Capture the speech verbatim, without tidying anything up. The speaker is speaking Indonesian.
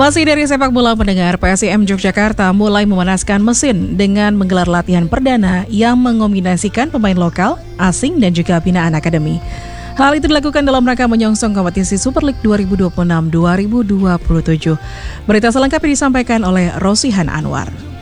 Masih dari sepak bola pendengar, P S I M Yogyakarta mulai memanaskan mesin dengan menggelar latihan perdana yang mengombinasikan pemain lokal, asing, dan juga binaan akademi. Hal itu dilakukan dalam rangka menyongsong kompetisi Super League dua ribu dua puluh enam dua ribu dua puluh tujuh. Berita selengkapnya disampaikan oleh Rosihan Anwar.